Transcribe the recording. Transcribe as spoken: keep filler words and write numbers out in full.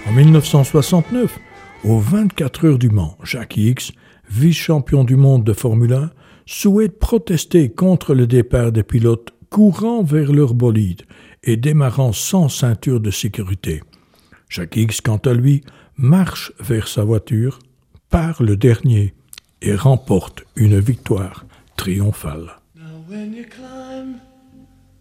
En dix-neuf cent soixante-neuf, aux vingt-quatre heures du Mans, Jacky Ickx, vice-champion du monde de Formule un, souhaite protester contre le départ des pilotes courant vers leur bolide et démarrant sans ceinture de sécurité. Jacky Ickx, quant à lui, marche vers sa voiture, part le dernier et remporte une victoire triomphale. Now when you climb